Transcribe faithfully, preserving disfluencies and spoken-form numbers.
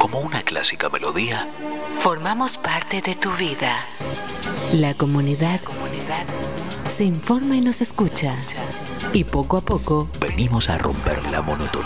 como una clásica melodía, formamos parte de tu vida. La comunidad, comunidad se informa y nos escucha. Y poco a poco venimos a romper la monotonía.